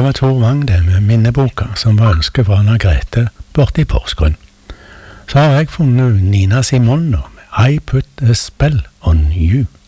Det var Tor Wang det med minneboka, som var ønsket fra Anna Grete borte i Porsgrunn. Så har jeg funnet Nina Simone med I Put a Spell on You.